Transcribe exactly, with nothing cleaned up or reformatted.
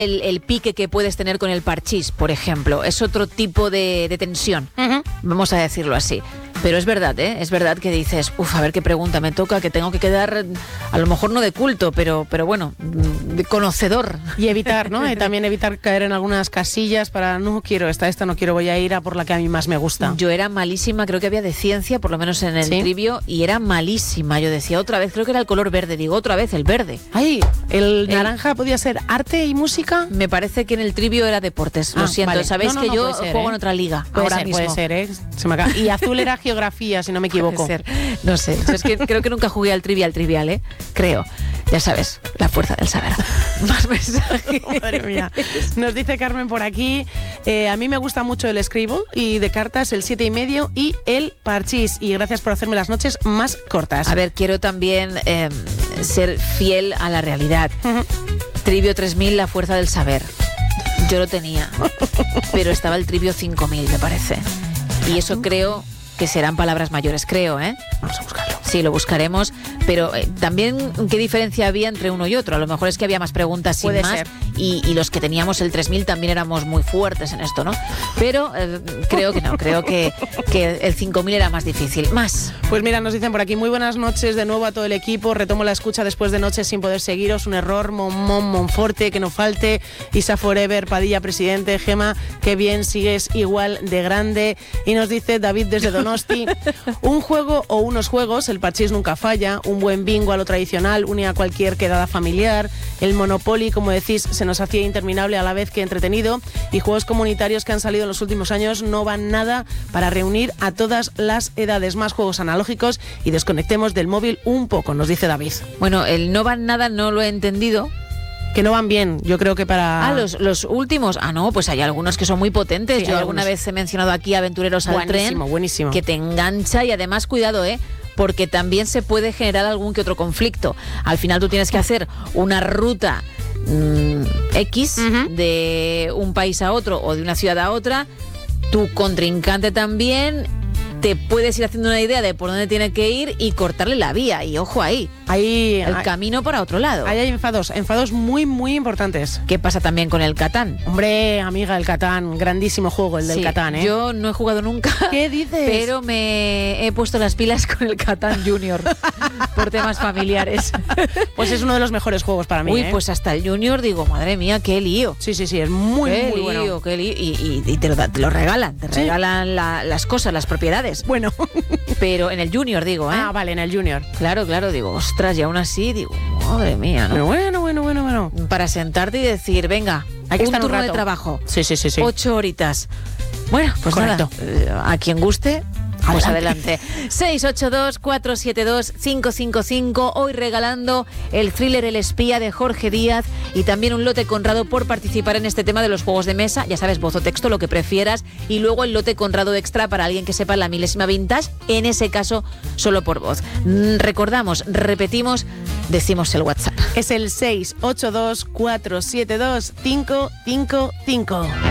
el, el pique que puedes tener con el parchís, por ejemplo. Es otro tipo de, de tensión, uh-huh. vamos a decirlo así. Pero es verdad, ¿eh? Es verdad que dices, uff, a ver qué pregunta me toca, que tengo que quedar, a lo mejor no de culto, pero, pero bueno, de conocedor. Y evitar, ¿no? Y también evitar caer en algunas casillas para, no quiero esta, esta no quiero, voy a ir a por la que a mí más me gusta. Yo era malísima, creo que había de ciencia, por lo menos en el ¿Sí? trivio, y era malísima. Yo decía otra vez, creo que era el color verde, digo otra vez el verde. Ay, ¿el, el naranja podía ser arte y música? Me parece que en el trivio era deportes, lo ah, siento. Vale. Sabéis no, no, que no, yo ser, juego ¿eh? en otra liga puede ahora ser, mismo. Puede ser, ¿eh? Se me acaba. Y azul era geografía, si no me equivoco. Puede ser. No sé, es que creo que nunca jugué al trivial trivial, ¿eh? Creo. Ya sabes, la fuerza del saber. Más mensajes. Madre mía. Nos dice Carmen por aquí, eh, a mí me gusta mucho el Scrabble y de cartas el siete y medio y el parchís. Y gracias por hacerme las noches más cortas. A ver, quiero también eh, ser fiel a la realidad. Uh-huh. Trivio tres mil, la fuerza del saber. Yo lo tenía, pero estaba el Trivio cinco mil, me parece. Y eso creo que serán palabras mayores, creo, ¿eh? Vamos a buscarlo. Sí, lo buscaremos, pero eh, también qué diferencia había entre uno y otro. A lo mejor es que había más preguntas sin Puede más ser. Y, y los que teníamos el tres mil también éramos muy fuertes en esto, ¿no? Pero eh, creo que no, creo que, que el cinco mil era más difícil. Más. Pues mira, nos dicen por aquí, muy buenas noches de nuevo a todo el equipo. Retomo la escucha después de noches sin poder seguiros. Un error, Monmón, Monforte, que no falte. Isa Forever, Padilla, presidente. Gema, qué bien, sigues igual de grande. Y nos dice David desde Donosti, un juego o unos juegos, el parchís nunca falla, un buen bingo a lo tradicional, une a cualquier quedada familiar, el Monopoly, como decís, se nos hacía interminable a la vez que entretenido, y juegos comunitarios que han salido en los últimos años no van nada para reunir a todas las edades. Más juegos analógicos y desconectemos del móvil un poco, nos dice David. Bueno, el no van nada no lo he entendido. Que no van bien, yo creo que para... Ah, los, los últimos. Ah, no, pues hay algunos que son muy potentes. Sí, yo alguna vez he mencionado aquí Aventureros al buenísimo, Tren. Buenísimo, que te engancha y además, cuidado, ¿eh? Porque también se puede generar algún que otro conflicto. Al final tú tienes que hacer una ruta mmm, X uh-huh. de un país a otro o de una ciudad a otra. Tu contrincante también... te puedes ir haciendo una idea de por dónde tiene que ir y cortarle la vía. Y ojo ahí, ahí el hay, camino para otro lado. Ahí hay enfados, enfados muy, muy importantes. ¿Qué pasa también con el Catán? Hombre, amiga, el Catán, grandísimo juego el del sí, Catán, ¿eh? Yo no he jugado nunca. ¿Qué dices? Pero me he puesto las pilas con el Catán Junior por temas familiares. Pues es uno de los mejores juegos para mí, Uy, ¿eh? pues hasta el Junior digo, madre mía, qué lío. Sí, sí, sí, es muy, qué muy lío, bueno. Qué lío, y, y, y te, lo, te lo regalan, te ¿Sí? regalan la, las cosas, las propiedades. Bueno... Pero en el Junior, digo, ¿eh? Ah, vale, en el Junior. Claro, claro, digo, ostras, y aún así, digo, madre mía, ¿no? Pero bueno, bueno, bueno, bueno. Para sentarte y decir, venga, hay que un estar turno un rato de trabajo. Sí, sí, sí, sí. Ocho horitas. Bueno, pues correcto. Nada, a quien guste... Pues adelante. seis ocho dos, cuatro siete dos, cinco cinco cinco. Hoy regalando el thriller El espía de Jorge Díaz y también un lote Conrado por participar en este tema de los juegos de mesa. Ya sabes, voz o texto, lo que prefieras. Y luego el lote Conrado extra para alguien que sepa la milésima vintage. En ese caso, solo por voz. Recordamos, repetimos, decimos el WhatsApp. Es el seis ocho dos, cuatro siete dos, cinco cinco cinco.